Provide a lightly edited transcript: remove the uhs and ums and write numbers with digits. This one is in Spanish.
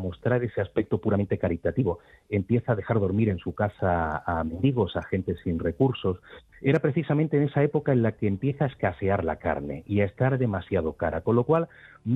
mostrar ese aspecto puramente caritativo. Empieza a dejar dormir en su casa a mendigos, a gente sin recursos. Era precisamente en esa época en la que empieza a escasear la carne y a estar demasiado cara, con lo cual